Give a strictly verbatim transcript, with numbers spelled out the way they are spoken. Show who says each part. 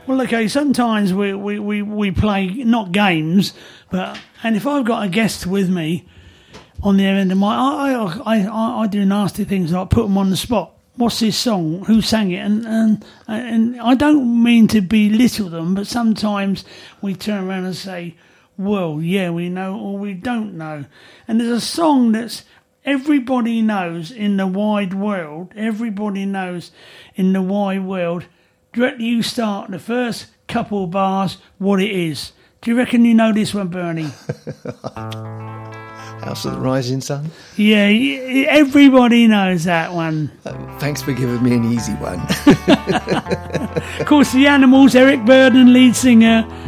Speaker 1: Well, okay, sometimes we, we, we, we play, not games, but, and if I've got a guest with me on the end of my, I, I, I, I do nasty things like put them on the spot. What's this song? Who sang it? And, and and I don't mean to belittle them, but sometimes we turn around and say, well, yeah, we know or we don't know. And there's a song that's everybody knows in the wide world, everybody knows in the wide world, directly you start the first couple of bars, what it is. Do you reckon you know this one, Bernie?
Speaker 2: House of the Rising Sun?
Speaker 1: Yeah, everybody knows that one.
Speaker 2: Uh, thanks for giving me an easy one.
Speaker 1: Of course, the Animals, Eric Burdon, lead singer,